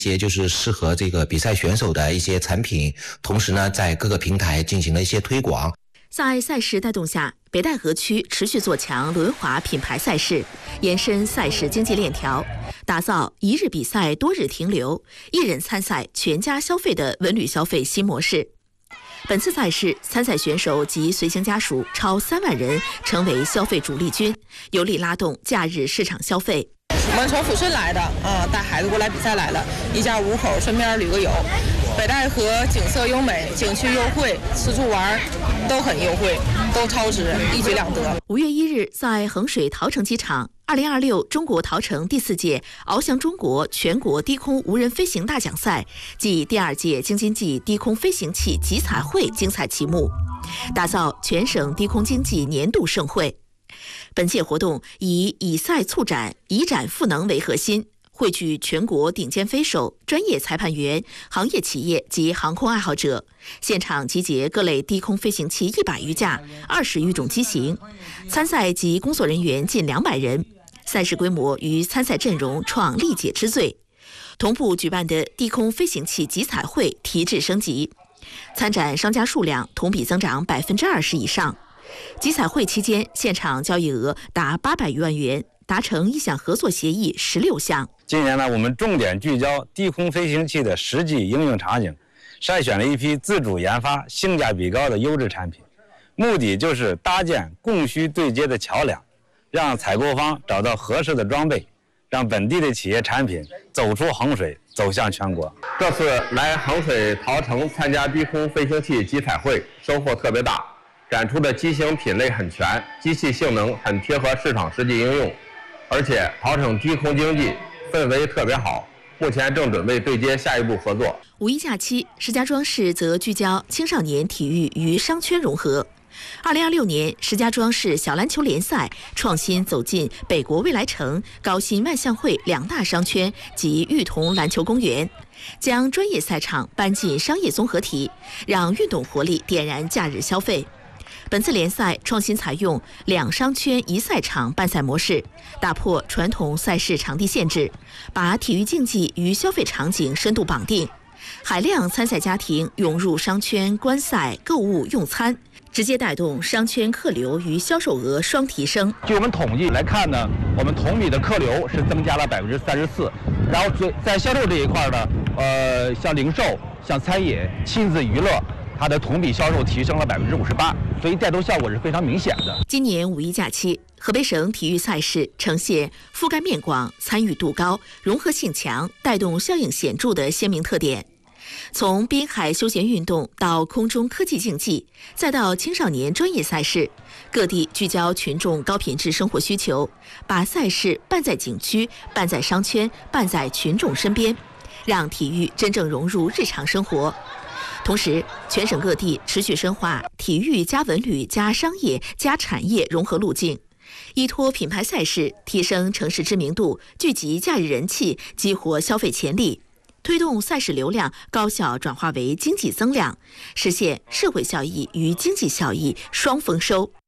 些就是适合这个比赛选手的一些产品，同时呢，在各个平台进行了一些推广。 在赛事带动下，北戴河区持续做强轮滑品牌赛事，延伸赛事经济链条，打造一日比赛多日停留、一人参赛全家消费的文旅消费新模式。本次赛事参赛选手及随行家属超3万人，成为消费主力军，有力拉动假日市场消费。 我们从抚顺来的，带孩子过来比赛来了，一家5口，顺便旅个游。北戴河景色优美，景区优惠，吃住玩都很优惠，都超值，一举两得。 5月1日，在衡水桃城机场，2026中国桃城第4届翱翔中国全国低空无人飞行大奖赛暨第2届京津冀低空飞行器集采会精彩启幕，打造全省低空经济年度盛会。本届活动以赛促展、以展赋能为核心，汇聚全国顶尖飞手、专业裁判员、行业企业及航空爱好者，现场集结各类低空飞行器100余架、20余种机型，参赛及工作人员近200人。赛事规模与参赛阵容创历届之最。同步举办的低空飞行器集采会提质升级，参展商家数量同比增长20%以上。集采会期间，现场交易额达800余万元，达成意向合作协议16项。 今年呢，我们重点聚焦低空飞行器的实际应用场景，筛选了一批自主研发、性价比高的优质产品，目的就是搭建供需对接的桥梁，让采购方找到合适的装备，让本地的企业产品走出衡水，走向全国。 这次来衡水桃城参加低空飞行器集采会，收获特别大。展出的机型品类很全，机器性能很贴合市场实际应用，而且桃城低空经济氛围特别好，目前正准备对接下一步合作。 5一假期，石家庄市则聚焦青少年体育与商圈融合。2026年，石家庄市小篮球联赛创新走进北国未来城、高新万象汇2大商圈及育童篮球公园，将专业赛场搬进商业综合体，让运动活力点燃假日消费。本次联赛创新采用2商圈1赛场办赛模式，打破传统赛事场地限制，把体育竞技与消费场景深度绑定。海量参赛家庭涌入商圈观赛、购物、用餐，直接带动商圈客流与销售额双提升。 据我们统计来看呢，我们同比的客流是增加了34%，然后在销售这一块呢，像零售、像餐饮、亲子娱乐，它的同比销售提升了58%，所以带动效果是非常明显的。 今年5一假期，河北省体育赛事呈现覆盖面广、参与度高、融合性强、带动效应显著的鲜明特点。从滨海休闲运动到空中科技竞技，再到青少年专业赛事，各地聚焦群众高品质生活需求，把赛事办在景区、办在商圈、办在群众身边，让体育真正融入日常生活。同时，全省各地持续深化体育加文旅加商业加产业融合路径，依托品牌赛事提升城市知名度，聚集假日人气，激活消费潜力，推动赛事流量高效转化为经济增量，实现社会效益与经济效益双丰收。